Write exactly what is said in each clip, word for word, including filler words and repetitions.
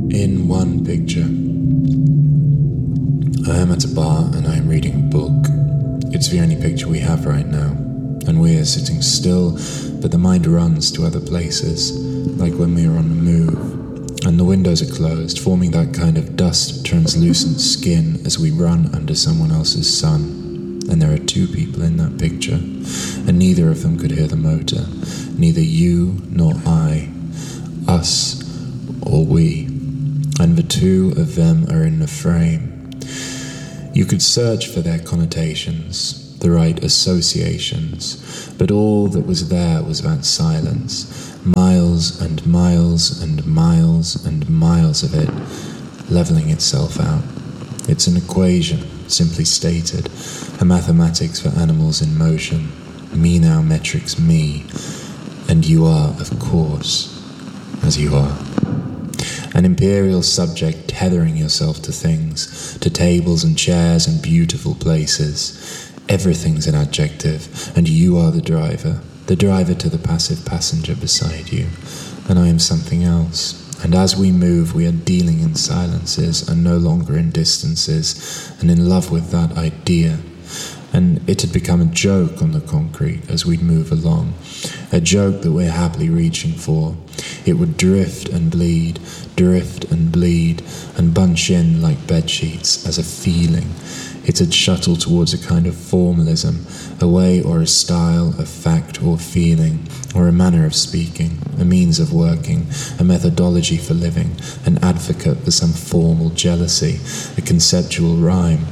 In one picture, I am at a bar and I am reading a book. It's the only picture we have right now, and we are sitting still, but the mind runs to other places, like when we are on the move, and the windows are closed, forming that kind of dust, translucent skin as we run under someone else's sun. And there are two people in that picture, and neither of them could hear the motor, neither you nor I, us or we. And the two of them are in the frame. You could search for their connotations, the right associations, but all that was there was that silence, miles and miles and miles and miles of it, leveling itself out. It's an equation, simply stated, a mathematics for animals in motion, me now metrics me, and you are, of course, as you are. An imperial subject tethering yourself to things, to tables and chairs and beautiful places. Everything's an adjective, and you are the driver, the driver to the passive passenger beside you, and I am something else. And as we move, we are dealing in silences and no longer in distances, and in love with that idea. And it had become a joke on the concrete as we'd move along, a joke that we're happily reaching for. It would drift and bleed, drift and bleed, and bunch in like bedsheets as a feeling. It had shuttled towards a kind of formalism, a way or a style of fact or feeling, or a manner of speaking, a means of working, a methodology for living, an advocate for some formal jealousy, a conceptual rhyme.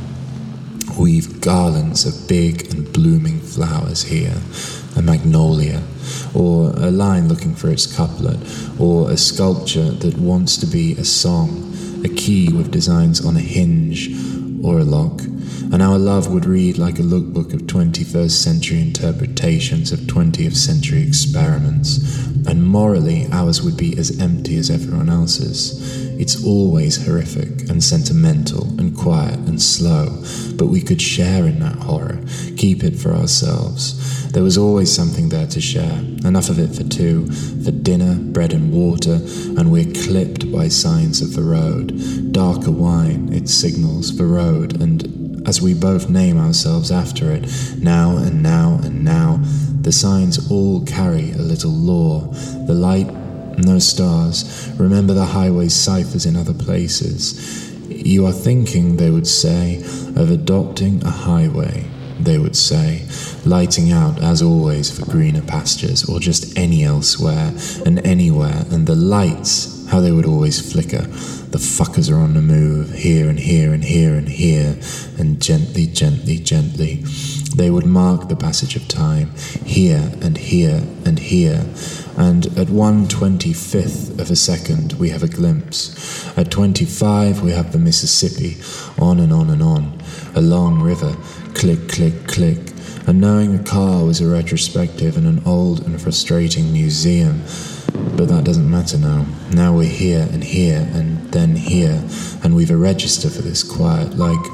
Weave garlands of big and blooming flowers here, a magnolia, or a line looking for its couplet, or a sculpture that wants to be a song, a key with designs on a hinge or a lock. And our love would read like a lookbook of twenty-first century interpretations of twentieth century experiments, and morally ours would be as empty as everyone else's. It's always horrific and sentimental and quiet and slow, but we could share in that horror, keep it for ourselves. There was always something there to share, enough of it for two, for dinner, bread and water, and we're clipped by signs of the road. Darker wine, it signals the road, and as we both name ourselves after it, now and now and now, the signs all carry a little lore. The light, no stars. Remember the highway ciphers in other places. You are thinking, they would say, of adopting a highway, they would say, lighting out, as always, for greener pastures, or just any elsewhere and anywhere, and the lights, how they would always flicker. The fuckers are on the move, here and here and here and here, and gently, gently, gently. They would mark the passage of time, here and here and here, and at one twenty-fifth of a second we have a glimpse. At twenty-five we have the Mississippi, on and on and on, a long river, click, click, click, and knowing the car was a retrospective in an old and frustrating museum. But that doesn't matter now. Now we're here and here and then here, and we've a register for this quiet, like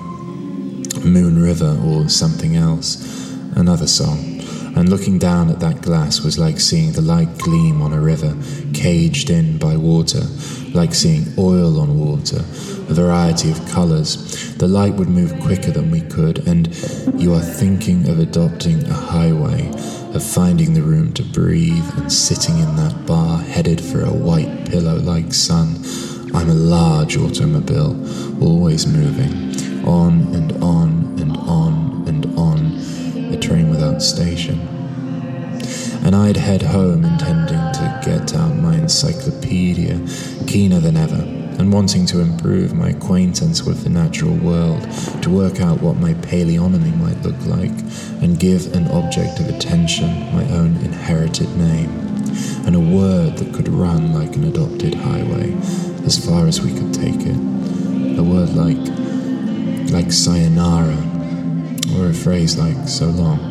Moon River or something else, another song. And looking down at that glass was like seeing the light gleam on a river, caged in by water, like seeing oil on water, a variety of colours. The light would move quicker than we could, and you are thinking of adopting a highway, of finding the room to breathe and sitting in that bar headed for a white pillow-like sun. I'm a large automobile, always moving, on and on and on and on, a train without station. And I'd head home intending to get out my encyclopedia, keener than ever, and wanting to improve my acquaintance with the natural world, to work out what my paleonomy might look like, and give an object of attention my own inherited name, and a word that could run like an adopted highway, as far as we could take it. A word like, like sayonara, or a phrase like so long.